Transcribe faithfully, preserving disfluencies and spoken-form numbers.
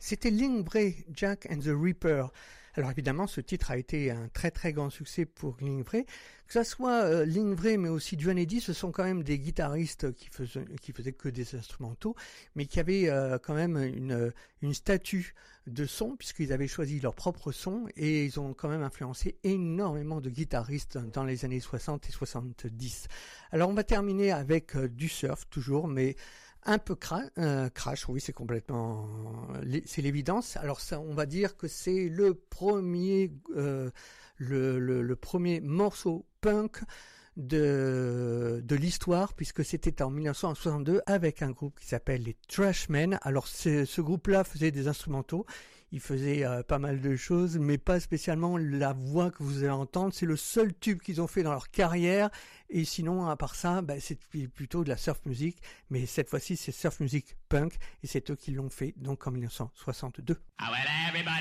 C'était Lingvray, Jack and the Ripper. Alors évidemment, ce titre a été un très très grand succès pour Lingvray. Que ça soit euh, Lingvray, mais aussi Duane Eddy, ce sont quand même des guitaristes qui faisaient qui faisaient que des instrumentaux, mais qui avaient euh, quand même une une statue de son, puisqu'ils avaient choisi leur propre son, et ils ont quand même influencé énormément de guitaristes dans les années soixante et soixante-dix. Alors on va terminer avec euh, du surf toujours, mais un peu cra- euh, crash, oui, c'est complètement, c'est l'évidence. Alors ça, on va dire que c'est le premier, euh, le, le, le premier morceau punk de de l'histoire, puisque c'était en dix-neuf cent soixante-deux avec un groupe qui s'appelle les Trashmen. Alors ce, ce groupe-là faisait des instrumentaux, il faisait euh, pas mal de choses, mais pas spécialement la voix que vous allez entendre. C'est le seul tube qu'ils ont fait dans leur carrière, et sinon à part ça, bah, c'est plutôt de la surf music, mais cette fois-ci c'est surf music punk, et c'est eux qui l'ont fait donc en dix-neuf cent soixante-deux. Ah well, everybody